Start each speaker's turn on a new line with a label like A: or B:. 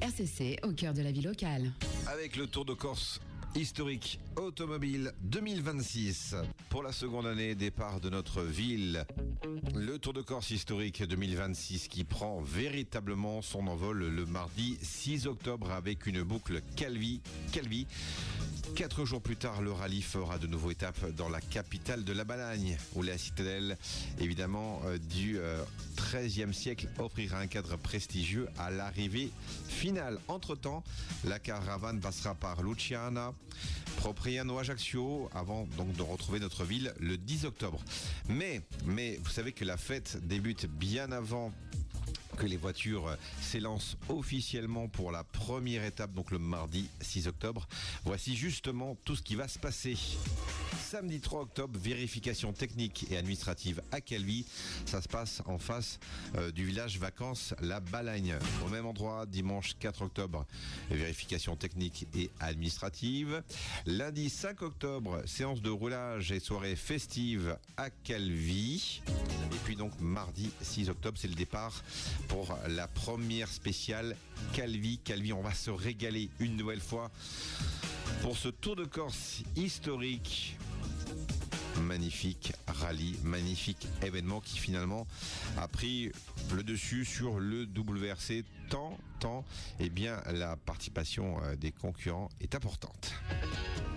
A: RCC, au cœur de la vie locale.
B: Avec le Tour de Corse historique automobile 2026. Pour la seconde année, départ de notre ville. Le Tour de Corse historique 2026 qui prend véritablement son envol le mardi 6 octobre avec une boucle Calvi. 4 jours plus tard, le rallye fera de nouveau étape dans la capitale de la Balagne, où la citadelle, évidemment, du XIIIe siècle offrira un cadre prestigieux à l'arrivée finale. Entre-temps, la caravane passera par Luciana, Propriano, Ajaccio, avant donc de retrouver notre ville le 10 octobre. Mais vous savez que la fête débute bien avant que les voitures s'élancent officiellement pour la première étape, donc le mardi 6 octobre. Voici justement tout ce qui va se passer. Samedi 3 octobre, vérification technique et administrative à Calvi. Ça se passe en face du village vacances La Balagne. Au même endroit, dimanche 4 octobre, vérification technique et administrative. Lundi 5 octobre, séance de roulage et soirée festive à Calvi. Et puis donc mardi 6 octobre, c'est le départ pour la première spéciale Calvi. On va se régaler une nouvelle fois pour ce Tour de Corse historique. Magnifique rallye, magnifique événement qui finalement a pris le dessus sur le WRC tant la participation des concurrents est importante.